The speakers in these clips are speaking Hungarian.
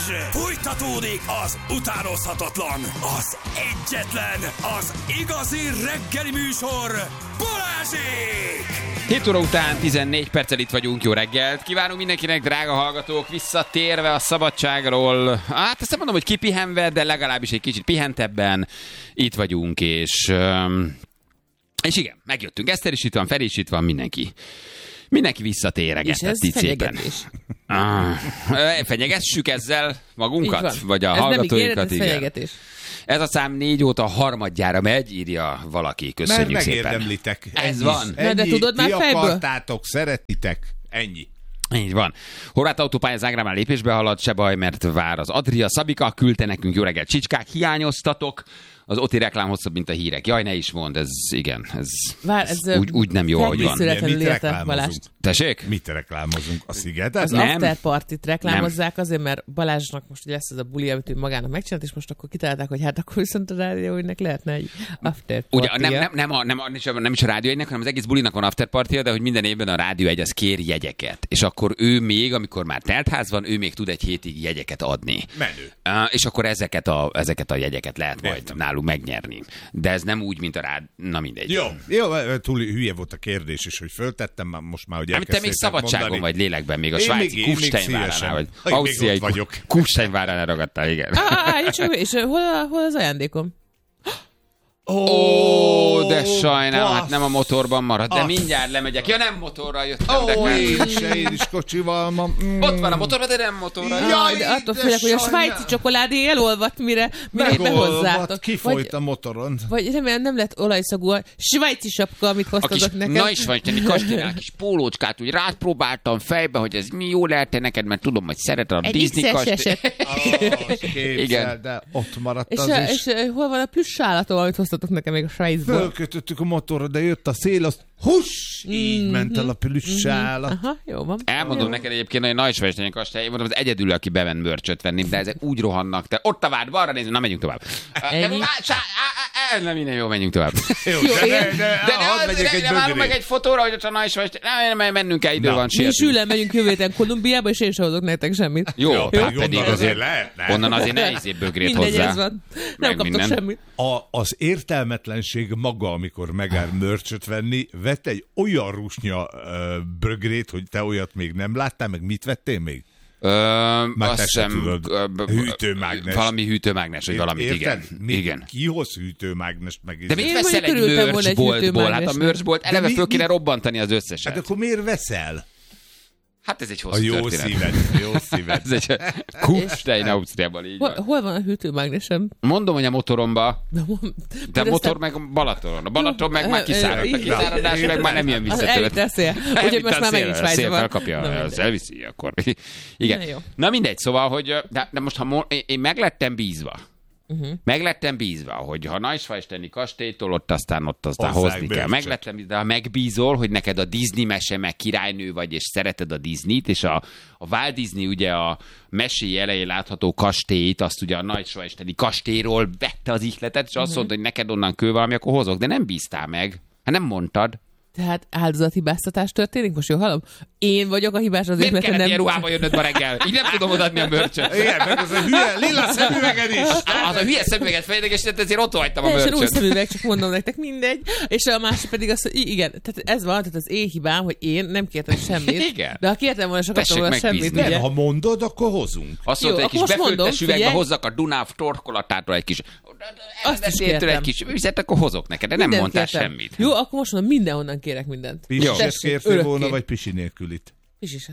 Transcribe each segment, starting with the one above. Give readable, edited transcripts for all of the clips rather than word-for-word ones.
Fújtatódik az utánozhatatlan, az egyetlen, az igazi reggeli műsor, Balázsék! 7 óra után 14 perccel itt vagyunk, jó reggelt! Kívánunk mindenkinek, drága hallgatók, visszatérve a szabadságról. Hát azt nem mondom, hogy kipihenve, de legalábbis egy kicsit pihentebben itt vagyunk, és igen, megjöttünk. Eszter is itt van, Feri is itt van, mindenki. Mindenki visszatéregetett itt szépen. Fenyegessük ezzel magunkat? Vagy a hallgatóinkat? Ez nem fenyegetés. Ez a szám 4 óta harmadjára megy, írja valaki. Köszönjük mert szépen. megérdemlitek. Ez van. Ennyi, de tudod már fejből? akartátok, szeretitek. Ennyi. Így van. Horváth autópálya Zágrában lépésbe halad, se baj, mert vár az Adria. Szabika küldte nekünk, jó reggel, csicskák, hiányoztatok. Az OTI reklám hosszabb, mint a hírek. Jaj, ne is mondd, ez igen, ez úgy nem jó, ahogy van. Mit reklámozunk? Tessék? Mit reklámozunk? A Szigetet? Az afterpartit reklámozzák azért, mert Balázsnak most lesz ez a buli, amit ő magának megcsinált, és most akkor kitalálták, hogy hát akkor viszont a rádióinek lehetne egy afterpartja. Ugye nem is a Rádió 1-nek, hanem az egész bulinak van afterpartja, de hogy minden évben a Rádió 1 az kér jegyeket. És akkor ő még, amikor már teltház van, ő még tud egy hétig jegyeket adni. Menő. És akkor ezeket a jegyeket lehet majd náluk megnyerni. De ez nem úgy, mint a rád... Na mindegy. Jó, túl hülye volt a kérdés is, hogy föltettem most már, hogy te még szabadságon mondani. vagy lélekben, még a svájci Kufsteinváránál, vagy ausztriai Kufsteinváránál ragadtál, igen. És hol az ajándékom? Ó, de sajnálom, hát nem a motorban marad, de mindjárt lemegyek. Ja, nem motorral jöttem, de én is kocsival ma. Ott van a motorban, de nem motorral. Jaj, de attól félek, hogy a svájci csokoládé elolvadt, mire behozzátok. Kifolyt a motoron. Vagy remélem nem lett olajszagú a svájci sapka, amit hoztatok nekem. Na is vagy, tenni kasténál kis pólócskát, úgy rápróbáltam fejbe, hogy ez mi jó lehet neked, mert tudom, hogy szereted a Disney kastélyt. Igen. De ott maradt az is. És hol van a plusz sálatom, amit hoztatok nekem még a Svájcból? Fölkötöttük a motorra, de jött a szél, azt így ment el a plüssállat. Aha, jó van. Elmondom neked egyébként, hogy Nagysvajstányi kastély, én mondom, az egyedül, aki bement mörcsöt venni, de ezek úgy rohannak. Te ott a várd, balra nézni, na menjünk tovább. Nem minden jó, menjünk tovább. Jó, de várunk meg egy fotóra, hogy ott a Nagysvajstányi, mennünk kell, idő van, sietünk. Mi süllen megyünk jövő héten Kolumbiába, és én sem hozok nektek semmit. Jó, pedig azért onnan azért ne bögrét hozzá. Mindegy, ez van. Nem kaptok semmit. Az értelmetlenség maga, amikor megáll mörcsöt venni, vett egy olyan rusnya bögrét, hogy te olyat még nem láttál, meg mit vettél még? Azt hiszem hűtőmágnes. Valami hűtőmágnes, vagy valamit, igen. Ki hoz hűtőmágnest meg? De mit veszel egy mörcsboltból? Hát a mörcsbolt eleve föl kéne robbantani az összeset. Hát akkor miért veszel? Hát ez egy hosszú történet. Jó szíved. Ez egy Kufstein Ausztriában, így van. Hol van a hűtőmágnesem? Mondom, hogy a motoromba. De a motor meg a Balaton. A Balaton meg már kiszárad. A kiszáradás meg már nem jön vissza tőle. Úgyhogy most már megint Svájcban van. Felkapja, az elviszi akkor. Igen. Na mindegy, szóval, hogy de most én meglettem bízva. Meglettem bízva, hogy ha Nagysvajstányi kastélytól ott aztán hozni kell. Meglettem bízva, de ha megbízol, hogy neked a Disney mese, meg királynő vagy, és szereted a Disneyt, és a Walt Disney ugye a meséi elején látható kastélyt, azt ugye a Nagysvajstányi kastélyról vette az ihletet, és azt mondta, hogy neked onnan kell valami, akkor hozok, de nem bíztál meg. Hát nem mondtad. Tehát áldozathibáztatás történik? Most jól hallom? Én vagyok a hibás azért, mert nem... ilyen ruhába jönnöd ma reggel? Így nem tudom odaadni a mörcsöt. Igen, meg az a hülye lila szemüveged is. Az a hülye szemüveget fejlegesített, ezért ott hagytam a mörcsöt. És új szemüveg, csak mondom nektek, mindegy. És a másik pedig az, hogy igen, tehát ez van, tehát az én hibám, hogy én nem kértem semmit. Igen. De ha kértem volna, sokat volna semmit, ugye? Nem, ha mondod, akkor hozunk. Azt mondta, egy kis befőttes üvegbe hozzak a Dunáv torkolatától egy kis... Azt is kértem. Egy kis vizet, akkor hozok neked, de nem mondtál semmit. Jó, akkor most mondom, mindenhonnan kérek mindent. Pisis kértél volna, vagy pisi nélkülit? Pisis.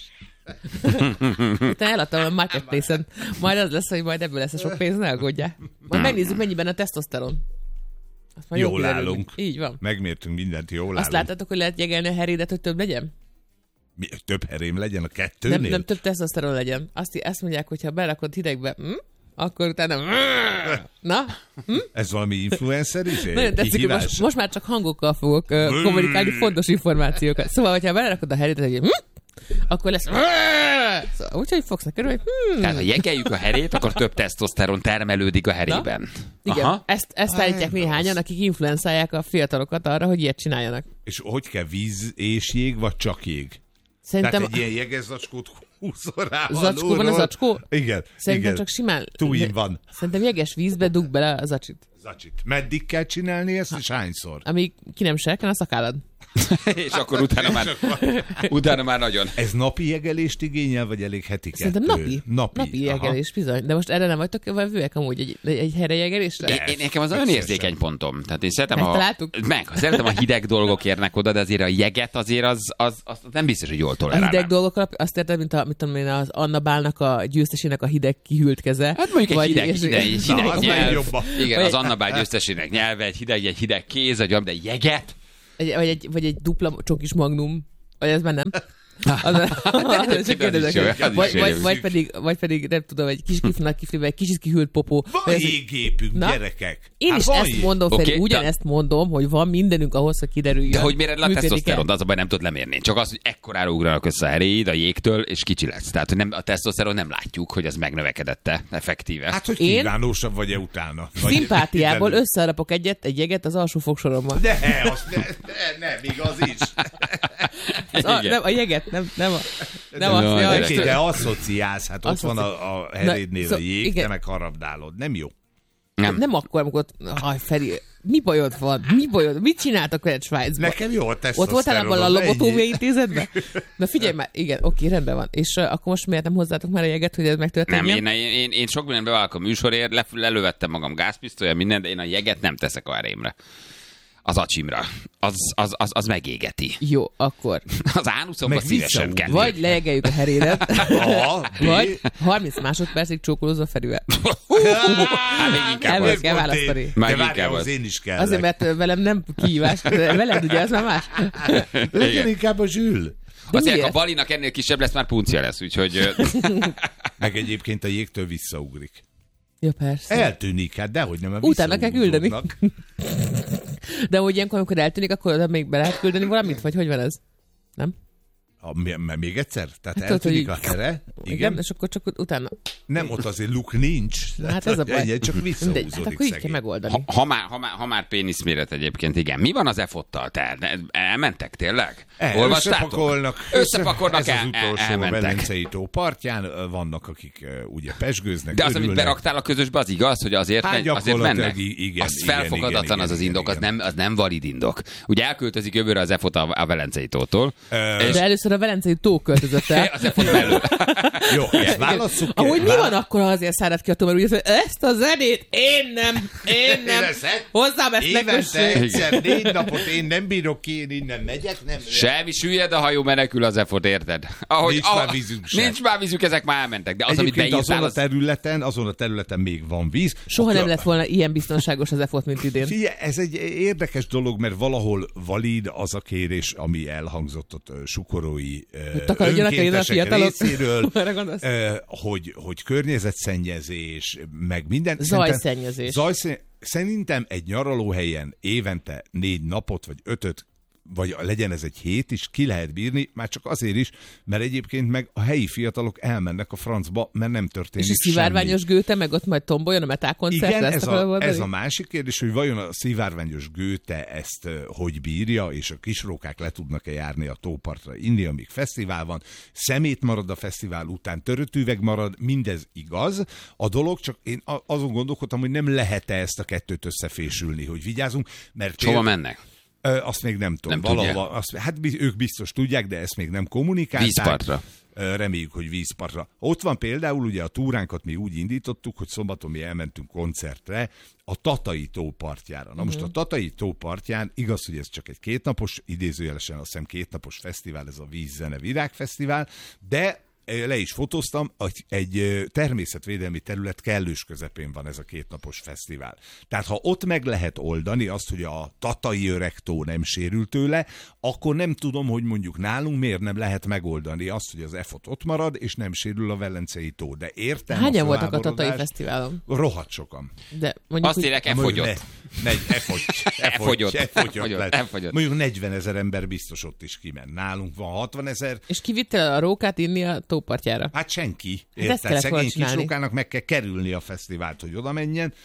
Te eladtam a marketplace-en. Majd az lesz, hogy majd ebből lesz a sok pénz, ne aggódjál. Majd megnézzük, mennyiben a tesztoszteron. Jól állunk. Így van. Megmértünk mindent, jól állunk. Azt láttátok, hogy lehet jegelni a herédet, hogy több legyen? Több herém legyen a kettőnél? Nem több tesztoszteron legyen. Azt mondják, hogy ha berakod hidegbe, akkor utána... Na? Ez valami influencer is? Nagyon tetszik, hogy most már csak hangokkal fogok kommunikálni fontos információkat. Szóval, hogyha belerakod a herédet, hogy akkor lesz... Szóval, úgyhogy fogsz neked, hogy... Tehát, ha jegeljük a herét, akkor több tesztoszteron termelődik a herében. Na? Igen, aha. Ezt állítják néhányan, akik influenzálják a fiatalokat arra, hogy ilyet csináljanak. És hogy kell víz és jég, vagy csak jég? Szerintem... Tehát egy ilyen jegezacskót úszórával. Zacskóban a zacskó? Igen. Szerintem igen. csak simán... Túin van. Szerintem jeges vízbe dug bele a zacsit. Meddig kell csinálni ezt, és hányszor? Amíg ki nem serken a szakállad. És akkor utána már nagyon. Ez napi jegelést igényel, vagy elég heti kettő? Szerintem napi jegelés, bizony. De most erre nem vagytok vevőek amúgy egy helyre jegelésre? Nekem az olyan érzékeny pontom. Tehát én szeretem, szeretem a hideg dolgok érnek oda, de azért a jeget azért az nem biztos, hogy jól A tolerálnám. hideg dolgok alap, azt érted, mint az Anna Bálnak a győztesének a hideg kihűlt keze. Hát mondjuk egy hideg nyelv. Igen, az Anna Bál győztesének nyelve, egy hideg kéz, de jeget. Vagy egy dupla csokis magnum. Vagy ez már nem? Vagy pedig nem tudom, egy kis kifnak kiflibe, egy kicsit kihűlt popó. Van égépünk, gyerekek. Én is ezt mondom, Feri, ugyanezt mondom, hogy van mindenünk ahhoz, hogy kiderüljön. De hogy méred le a tesztoszteront, az a baj, nem tudod lemérni. Csak az, hogy ekkorára ugranak össze a heréid a jégtől, és kicsi lesz. Tehát hogy a tesztoszteron nem látjuk, hogy az megnövekedette effektíve. Hát, hogy kívánósabb vagy-e utána. Szimpátiából összearapok egy jeget az alsó fogsorommal. Nem, igaz is. Nem, a jeget, nem azt. De asszociálsz, hát ott van a herédnél a jég, te meg harabdálod. Nem jó. Nem akkor, amikor Feri, mi bajod van? Mit csináltak veled Svájcban? Nekem jó a tesztoszteron. Ott voltál abban a lobotómiai intézetben? Na figyelj már, igen, oké, rendben van. És akkor most miért nem hozzátok már a jeget, hogy ez megtörténjen? Nem, én sok minden bevállalok a műsorért, lelövettem magam gázpisztolya, minden, de én a jeget nem teszek a herémre. Az acsimra. Az megégeti. Jó, akkor. Az ánuszomba szívesen kell. Vagy lejegeljük a herédet, vagy 30 másodpercig csókolózva Ferivel. Megint kell választani. Az én is kell. Azért, mert velem nem kihívás, veled ugye az már más. Legyen inkább a Zsül. Azért, ha Balinak ennél kisebb lesz, már puncia lesz, úgyhogy... Meg egyébként a jégtől visszaugrik. Ja, persze. Eltűnik, hát dehogy nem. Utána kell küldeni. De hogy ilyenkor, amikor eltűnik, akkor még be lehet küldeni valamit? Vagy hogy van ez? Nem? Még egyszer? Tehát hát eltűnik a here? Igen, és akkor csak utána... Nem, ott azért luk nincs. Hát ez a baj. Ennyi, csak visszahúzódik hát akkor így kell megoldani. Ha már péniszméret egyébként, igen. Mi van az EFOT-tal? Elmentek tényleg? Összepakolnak. Ez az utolsó a Velencei tó partján. Vannak, akik ugye pesgőznek, de az, amit beraktál a közösbe, az igaz, hogy azért mennek? Igen, az felfogadatlan az indok, az nem valid indok. Ugye elköltözik jövőre az EFOT a Velencei tótól. De először a Velencei tó költözött el. Az EFOT belül. Jó, ezt válasszuk ki. Ahogy mi van akkor, ha azért szárad ki a tó, mert úgy ezt a zenét én nem. Hozzám ezt ne kösség. Egyszer 4 napot én nem bírok ki, én innen megyek, nem. Semmi süllyed, a hajó menekül az EFOT, érted? Nincs már vízünk, ezek már elmentek. De az, amit beírtál, azon a területen még van víz. Soha nem lett volna ilyen biztonságos az EFOT, mint idén. Figyelj, ez egy érdekes dolog, mert valahol valid az a kérés, ami elhangzott ott sukorói önkéntesek részéről, hogy környezetszennyezés, meg minden. Zajszennyezés. Szerintem egy nyaralóhelyen évente 4 napot, vagy 5-öt, vagy legyen ez egy hét is, ki lehet bírni, már csak azért is, mert egyébként meg a helyi fiatalok elmennek a francba, mert nem történik semmi. És a szivárványos Gőte meg ott majd tomboljon a metálkoncert? Igen, ez a másik kérdés, hogy vajon a szivárványos Gőte ezt hogy bírja, és a kisrókák le tudnak-e járni a tópartra inni, amíg fesztivál van, szemét marad a fesztivál után, törötüveg marad, mindez igaz. A dolog, csak én azon gondolkodtam, hogy nem lehet-e ezt a kettőt összefésülni, hogy vigyázunk, mert... Hova mennek? Azt még nem tudom. Valahol, hát ők biztos tudják, de ezt még nem kommunikálták. Vízpartra. Reméljük, hogy vízpartra. Ott van például, ugye a túránkat mi úgy indítottuk, hogy szombaton mi elmentünk koncertre a Tatai tó partjára. Na most a Tatai tó partján, igaz, hogy ez csak egy 2 napos, idézőjelesen azt hiszem 2 napos fesztivál, ez a Vízzene Virágfesztivál, de le is fotóztam, egy természetvédelmi terület kellős közepén van ez a 2 napos fesztivál. Tehát ha ott meg lehet oldani azt, hogy a Tatai öregtó nem sérül tőle, akkor nem tudom, hogy mondjuk nálunk miért nem lehet megoldani azt, hogy az EFOT ott marad, és nem sérül a Velencei tó. De értem. Hányan voltak a Tatai fesztiválon? Rohadt sokan. De mondjuk azt írják, elfogyott. Elfogyott. Mondjuk 40 000 ember biztos ott is kiment. Nálunk van 60 000. És ki vitte a rókát inni a tópartjára? Hát senki. Érted? Szegény kisrókának meg kell kerülni a fesztivált, hogy oda menjen.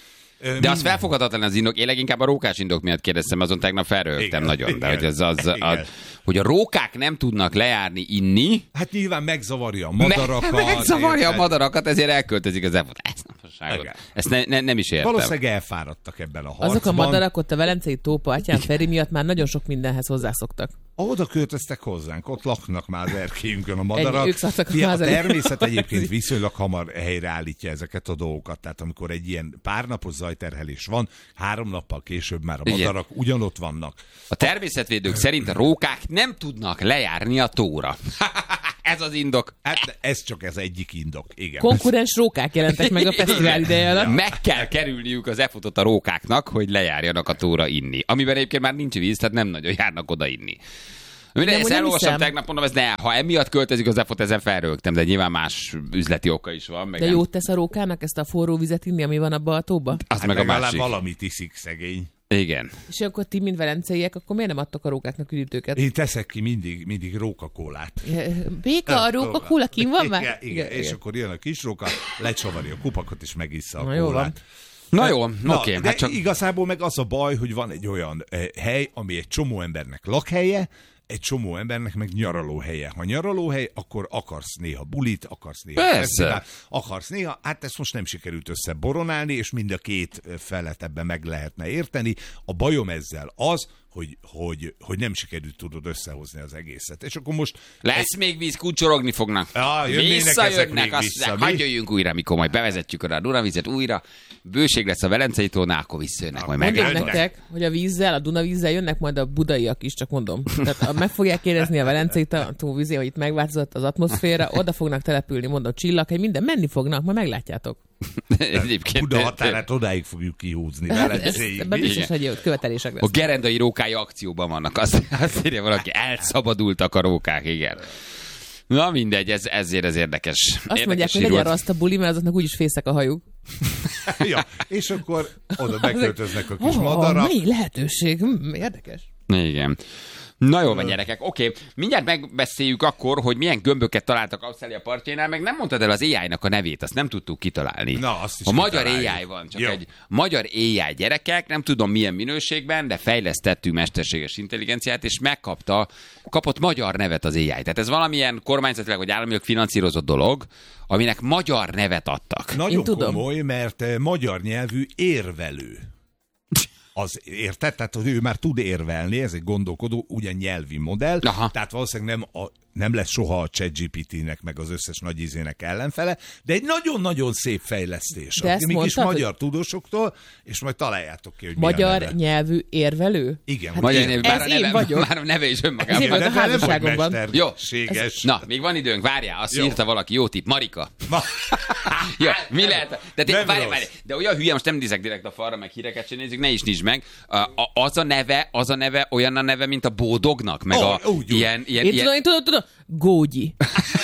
De az felfoghatatlan az indok. Én leginkább a rókás indok miatt kérdeztem, azon tegnap felröhögtem nagyon. De hogy hogy a rókák nem tudnak lejárni inni. Hát nyilván megzavarja a madarakat. Megzavarja a madarakat, ezért elköltözik az elfot. Ezt nem is értem. Valószínűleg elfáradtak ebben a harcban. Azok a madarak ott a Velencei tó partján Feri miatt már nagyon sok mindenhez hozzászoktak. Oda költöztek hozzánk, ott laknak már az erkélyünkön a madarak. A természet egyébként viszonylag hamar helyreállítja ezeket a dolgokat. Tehát amikor egy ilyen párnapos zajterhelés van, 3 nappal később már a madarak ugyanott vannak. A természetvédők szerint a rókák nem tudnak lejárni a tóra. Ez az indok. Hát ez csak ez egyik indok, igen. Konkurens rókák jelentek meg a fesztivál ideje alatt. Meg kell kerülniük az efutot a rókáknak, hogy lejárjanak a tóra inni. Amiben egyébként már nincs víz, tehát nem nagyon járnak oda inni. Ezt elolvastam tegnap, mondom, ha emiatt költözik az EFOT, ezen felrögtem, de nyilván más üzleti oka is van. De jót tesz a rókának ezt a forró vizet inni, ami van abban a tóba? Az hát meg a másik. Valamit iszik szegény. Igen. És akkor ti, mint velenceiek, akkor miért nem adtok a rókáknak üdítőket? Hát Én teszek ki mindig rókakólát. Béka, a rókakóla kín van már? Igen. És akkor jön a kis róka, lecsavarja a kupakot, és megissza a kólát. Na jó, oké. De hát igazából meg az a baj, hogy van egy olyan hely, ami egy csomó embernek lakhelye, egy csomó embernek meg nyaralóhelye. Ha nyaralóhely, akkor akarsz néha bulit, akarsz néha fesztivál, akarsz néha, hát ezt most nem sikerült összeboronálni, és mind a két felet ebben meg lehetne érteni. A bajom ezzel az, hogy nem sikerült tudod összehozni az egészet. És akkor most... Lesz még víz, kucsorogni fognak. Visszajönnek, hadd jöjjünk újra, mikor majd bevezetjük oda a Dunavizet újra. Bőség lesz a Velencei tónál, akkor visszajönnek, majd meglátják. Nektek, hogy a vízzel, a Dunavízzel jönnek majd a budaiak is, csak mondom. Tehát meg fogják kérdezni a Velencei tó vízé, hogy itt megváltozott az atmoszféra, oda fognak települni, mondom, Csillaghely, minden menni fognak, majd meglátják. Buda határát odáig fogjuk kihúzni. Ebben biztos, hogy követelések lesz. A gerendai rókái akcióban vannak. Azt írja valaki, elszabadultak a rókák, igen. Na mindegy, ezért ez érdekes. Azt mondják, hogy legyen azt a buli, mert azoknak úgyis fészek a hajuk. Ja, és akkor oda beköltöznek a kis madarak. Mely lehetőség? Érdekes. Igen. Na jó van, gyerekek, oké. Mindjárt megbeszéljük akkor, hogy milyen gömböket találtak Ausztrália partjainál, meg nem mondtad el az AI-nak a nevét, azt nem tudtuk kitalálni. Na, azt is a magyar AI van, csak egy magyar AI gyerekek, nem tudom milyen minőségben, de fejlesztettünk mesterséges intelligenciát, és kapott magyar nevet az AI. Tehát ez valamilyen kormányzatilag vagy államilag finanszírozott dolog, aminek magyar nevet adtak. Nagyon komoly, mert magyar nyelvű érvelő. Az érted? Tehát ő már tud érvelni, ez egy gondolkodó, ugyan nyelvi modell, tehát valószínűleg nem lesz soha a ChatGPT-nek, meg az összes nagy izének ellenfele, de egy nagyon-nagyon szép fejlesztés. Mi kis magyar tudósoktól, és majd találjátok ki, hogy magyar nyelvű érvelő? Igen. Hát magyar nyelvű, már a neve is önmagában. Ez én a házasságomban. Jó. Na, még van időnk, várjál, azt írta valaki, jó tipp, Marika. Jó, mi lehet? Várjál, de olyan hülye, most nem nézek direkt a falra, meg híreket sem nézzük, ne is nincs meg. Az a neve olyan a neve, mint a Bódognak, meg ilyen... Tudom, Gógyi.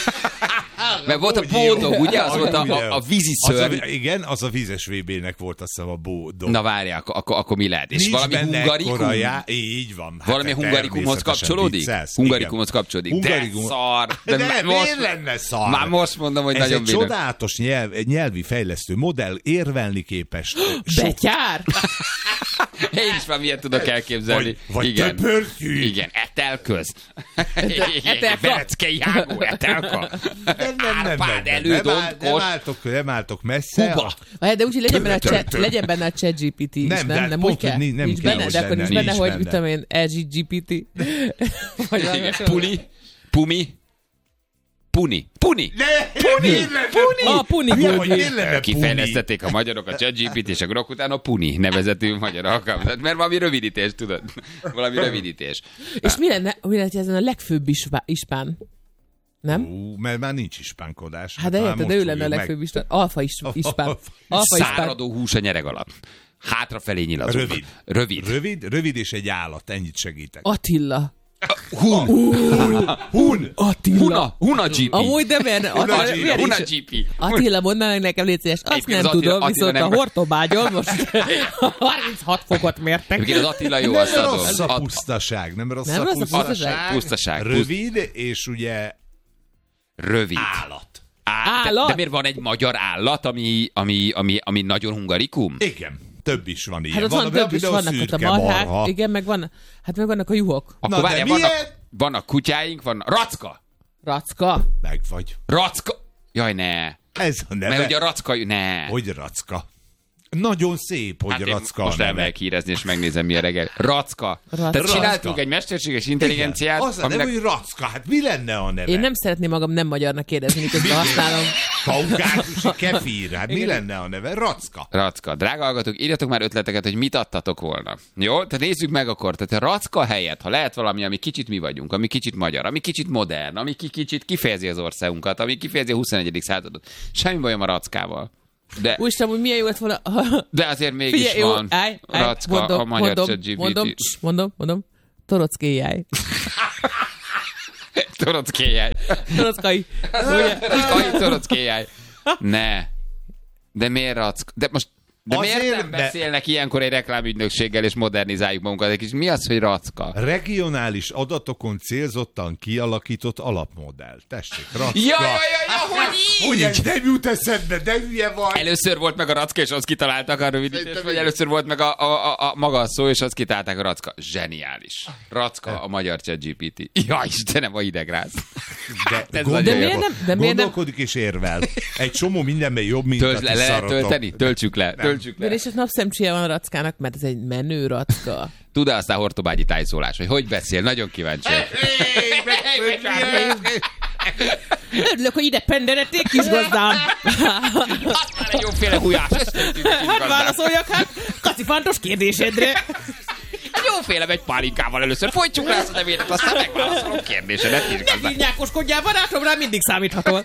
Mert volt a Bódog, ugye? Az volt a vízi szörny. Igen, az a vízes VB-nek volt, azt hiszem, a Bódog. Na várjál, akkor mi lehet? És valami hungarikum? Így van. Valami hungarikumhoz kapcsolódik? Hungarikumhoz kapcsolódik. De szar. De miért lenne szar? Már most mondom, hogy nagyon bírok. Ez egy csodálatos nyelvi fejlesztő modell, érvelni képes. Betyár! Én is már miért tudok elképzelni. Vagy töpörtyű. Igen, etelköz. Vereckei Jágó, etelka. Nem álltok messze. De úgy, legyen benne a ChatGPT is, nem úgy kell? Nincs benne, de akkor nincs benne, hogy tudom én, LGBT. Puni. Kifejlesztették a magyarok a ChatGPT, és akkor utána a Puni nevezetű magyar alkalmazás. Mert valami rövidítés, tudod? Valami rövidítés. És mi lenne ezen a legfőbb ispán? Nem? Mert már nincs ispánkodás. Hát de érted, de ő lenne a legfőbb ispán. Alfa ispán. Száradó hús a nyereg alatt. Hátrafelé nyilazódik. Rövid és egy állat, ennyit segítek. Attila. Hun. Attila. Huna GP. Amúgy de Huna GP. Attila, mondd meg nekem, légy szíves. Azt nem tudom, viszont a Hortobágyon most 36 fokot mértek. Az Attila jó, azt adom. Rossz a pusztaság. Nem rossz a pusztaság. Rövid, és ugye rövid. Állat. De miért van egy magyar állat, ami nagyon hungarikum? Igen. több is van ilyen. Hát van több is, vannak ott a marhák, igen, meg vannak a juhok. Akkor várjál, vannak kutyáink, van Racka. Racka? Meg vagy. Racka. Jaj, ne. Ez a neve. Mert ugye a Racka, ne. Hogy Racka? Nagyon szép, hogy Racka. Most elmegyek hírezni, és megnézem, mi a reggel. Racka. Tehát csináltunk egy mesterséges intelligenciát. Az a neve, hogy Racka. Hát mi lenne a neve? Én nem szeretném magam nem magyarnak kérdezni, miközben használom. Kaukázusi kefír. Hát mi lenne a neve? Racka. Racka. Drága hallgatók, írjatok már ötleteket, hogy mit adtatok volna. Jó? Tehát nézzük meg akkor. Tehát a Racka helyett, ha lehet valami, ami kicsit mi vagyunk, ami kicsit magyar, ami kicsit modern, ami kicsit kifejezi az országunkat, ami kifejezi a 21. századot. Semmi bajom a Rackával. De... Úristen, hogy milyen jó lett volna... De azért mégis figyelj, van Racka, a magyar ChatGPT. Mondom. Torockéjáj. Torockéjáj. Torockai. Torockéjáj. Ne. De miért Racka? De miért nem beszélnek ilyenkor egy reklámügynökséggel, és modernizáljuk magunkat egy kicsit? Mi az, hogy Racka? Regionális adatokon célzottan kialakított alapmodell. Tessék, Racka. Ja, hogy így? Hogy nem jut eszedbe, de hülye vagy. Először volt meg a Racka, és azt kitaláltak a rövidítést, vagy először volt meg a maga a szó, és azt kitalálták a Racka. Zseniális. Racka, a magyar ChatGPT. Ja, Istenem, a idegráz. De gondolkodik és érvel. Egy csomó mindenben jobb, mint a tölteni? Töltsük le. De és a napszemcséje van a Rackának, mert ez egy menő Racka. Tud-e aztán hortobágyi tájszólás, hogy beszél? Nagyon kíváncsi. Örülök, hogy ide penderedték, kisgazdám. Az már egy jóféle gulyás. Hát válaszoljak, kacifantos kérdésedre. Hát jóféle megy pálinkával először. Folytsuk rá azt a nevédet, aztán megválaszolom kérdésedet, kisgazdám. Ne nyákoskodjál, barátom, rá mindig számíthatol.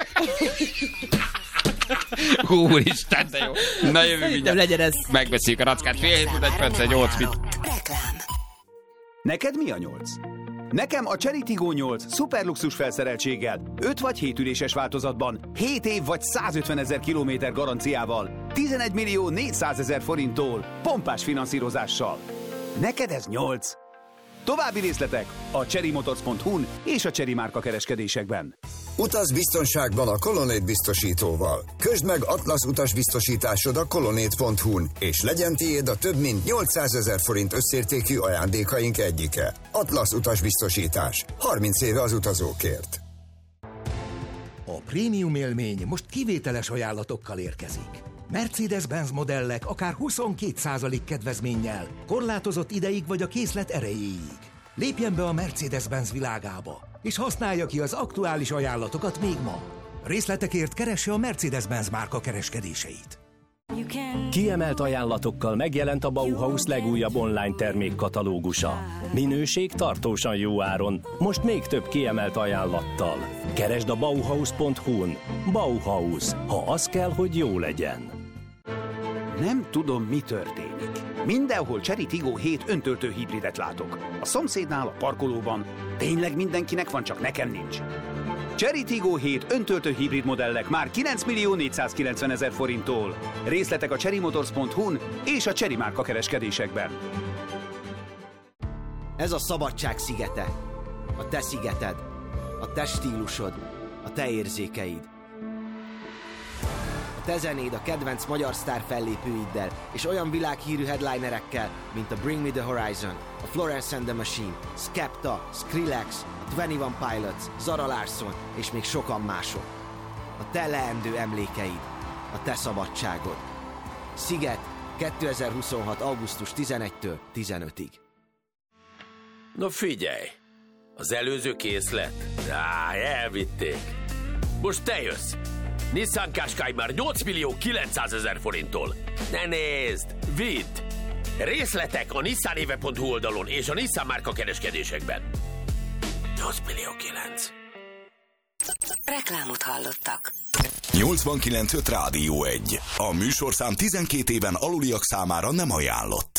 Úristen, de jó. Na jövő mindjárt. Legyen ez. Megbeszéljük a Rackát. 7:31 mit. Reklám. Neked mi a 8? Nekem a Chery Tiggo 8 szuperluxus felszereltséggel, 5 vagy 7 üléses változatban, 7 év vagy 150 000 kilométer garanciával, 11 millió 400 000 forinttól, pompás finanszírozással. Neked ez 8? További részletek a cherrymotors.hu-n és a Chery márka kereskedésekben. Utaz biztonságban a Colonnade biztosítóval. Közd meg Atlasz utasbiztosításod a colonnade.hu-n, és legyen tiéd a több mint 800 000 forint összértékű ajándékaink egyike. Atlasz utasbiztosítás. 30 éve az utazókért. A prémium élmény most kivételes ajánlatokkal érkezik. Mercedes-Benz modellek akár 22% kedvezménnyel, korlátozott ideig vagy a készlet erejéig. Lépjen be a Mercedes-Benz világába, és használja ki az aktuális ajánlatokat még ma. Részletekért keresse a Mercedes-Benz márka kereskedéseit. Kiemelt ajánlatokkal megjelent a Bauhaus legújabb online termékkatalógusa. Minőség tartósan jó áron, most még több kiemelt ajánlattal. Keresd a Bauhaus.hu-n. Bauhaus, ha az kell, hogy jó legyen. Nem tudom, mi történik. Mindenhol Chery Tiggo 7 öntöltő hibridet látok. A szomszédnál, a parkolóban. Tényleg mindenkinek van, csak nekem nincs. Chery Tiggo 7 öntöltő hibrid modellek már 9 millió 490 000 forinttól. Részletek a cherrymotors.hu-n és a Chery márka kereskedésekben. Ez a szabadság szigete. A te szigeted. A te stílusod. A te érzékeid. A te zenéd a kedvenc magyar sztár fellépőiddel és olyan világhírű headlinerekkel, mint a Bring Me The Horizon, a Florence and the Machine, Skepta, Skrillex, a 21 Pilots, Zara Larsson és még sokan mások. A te leendő emlékeid, a te szabadságod. Sziget 2026. augusztus 11-től 15-ig. Na figyelj! Az előző készlet? Elvitték. Most te jössz! Nissan Qashqai már 8 millió 900 000 forinttól. Ne nézd! Vidd! Részletek a nissanéve.hu oldalon és a Nissan márka kereskedésekben. 8 millió 9. Reklámot hallottak. 89.5 Rádió 1. A műsorszám 12 éven aluliak számára nem ajánlott.